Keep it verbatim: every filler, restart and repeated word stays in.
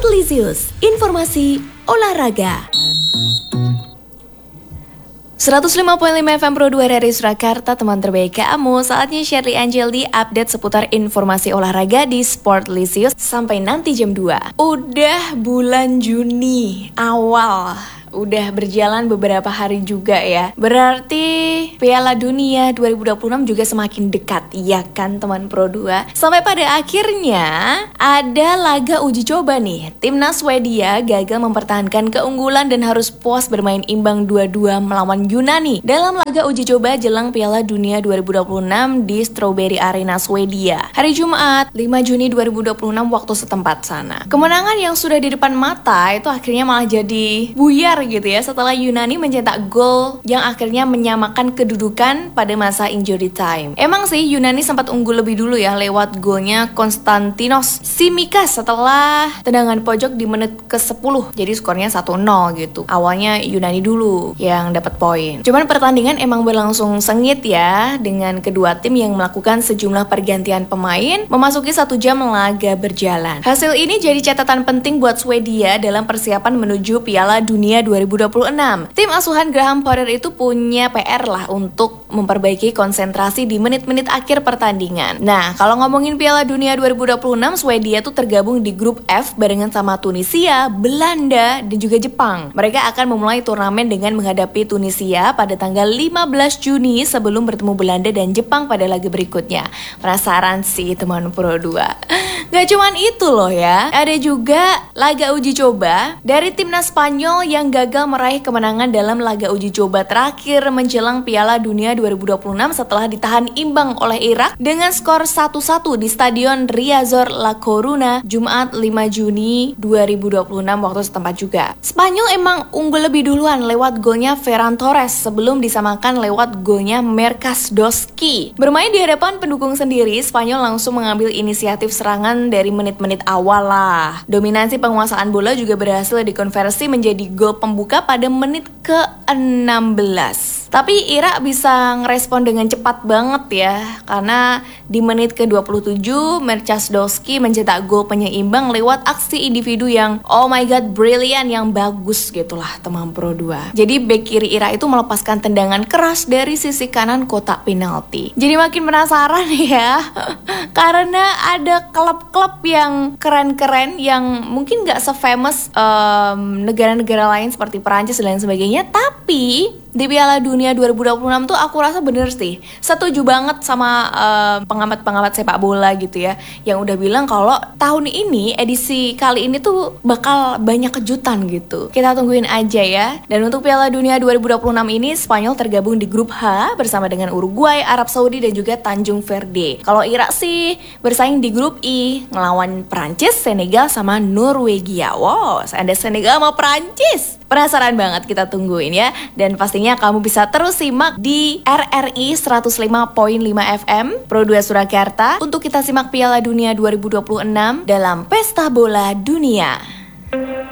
Sportlisius, informasi olahraga. seratus lima koma lima F M Pro dua R R I Surakarta, teman terbaik kamu. Saatnya Shirley Angeldi update seputar informasi olahraga di Sportlisius sampai nanti jam dua. Udah bulan Juni awal, udah berjalan beberapa hari juga ya. Berarti Piala Dunia dua ribu dua puluh enam juga semakin dekat, ya kan teman Pro dua? Sampai pada akhirnya ada laga uji coba nih. Timnas Swedia gagal mempertahankan keunggulan dan harus puas bermain imbang dua dua melawan Yunani dalam laga uji coba jelang Piala Dunia dua ribu dua puluh enam di Strawberry Arena Swedia hari Jumat lima Juni dua ribu dua puluh enam waktu setempat sana. Kemenangan yang sudah di depan mata itu akhirnya malah jadi buyar gitu ya setelah Yunani mencetak gol yang akhirnya menyamakan kedudukan pada masa injury time. Emang sih Yunani sempat unggul lebih dulu ya lewat golnya Konstantinos Tsimikas setelah tendangan pojok di menit ke sepuluh. Jadi skornya satu nol gitu. Awalnya Yunani dulu yang dapat poin. Cuman pertandingan emang berlangsung sengit ya dengan kedua tim yang melakukan sejumlah pergantian pemain memasuki satu jam laga berjalan. Hasil ini jadi catatan penting buat Swedia dalam persiapan menuju Piala Dunia dua ribu dua puluh enam. Tim asuhan Graham Potter itu punya P R lah untuk memperbaiki konsentrasi di menit-menit akhir pertandingan. Nah, kalau ngomongin Piala Dunia dua ribu dua puluh enam, Swedia tuh tergabung di grup F barengan sama Tunisia, Belanda, dan juga Jepang. Mereka akan memulai turnamen dengan menghadapi Tunisia pada tanggal lima belas Juni sebelum bertemu Belanda dan Jepang pada laga berikutnya. Penasaran sih teman Pro dua. Gak cuman itu loh ya, ada juga laga uji coba dari timnas Spanyol yang gagal meraih kemenangan dalam laga uji coba terakhir menjelang Piala Dunia dua ribu dua puluh enam setelah ditahan imbang oleh Irak dengan skor satu satu di Stadion Riazor La Coruna Jumat lima Juni dua ribu dua puluh enam waktu setempat juga. Spanyol emang unggul lebih duluan lewat golnya Ferran Torres sebelum disamakan lewat golnya Merkas Doski. Bermain di hadapan pendukung sendiri, Spanyol langsung mengambil inisiatif serangan dari menit-menit awal lah. Dominasi penguasaan bola juga berhasil dikonversi menjadi gol pembuka pada menit ke enam belas. Tapi Irak bisa ngerespon dengan cepat banget ya, karena di menit ke dua puluh tujuh Merkas Doski mencetak gol penyeimbang lewat aksi individu yang oh my god brilliant, yang bagus gitulah teman Pro dua. Jadi bek kiri Irak itu melepaskan tendangan keras dari sisi kanan kotak penalti. Jadi makin penasaran ya, karena ada klub-klub yang keren-keren yang mungkin gak se-famous um, negara-negara lain seperti Perancis dan lain sebagainya, tapi di Piala Dunia dua ribu dua puluh enam tuh aku rasa bener sih, setuju banget sama uh, pengamat-pengamat sepak bola gitu ya, yang udah bilang kalau tahun ini, edisi kali ini tuh bakal banyak kejutan gitu. Kita tungguin aja ya. Dan untuk Piala Dunia dua ribu dua puluh enam ini, Spanyol tergabung di grup H bersama dengan Uruguay, Arab Saudi, dan juga Tanjung Verde. Kalau Irak sih bersaing di grup I, ngelawan Prancis, Senegal, sama Norwegia. Wow, ada Senegal sama Prancis. Penasaran banget, kita tungguin ya. Dan pastinya kamu bisa terus simak di R R I seratus lima koma lima F M Pro dua Surakarta untuk kita simak Piala Dunia dua ribu dua puluh enam dalam Pesta Bola Dunia.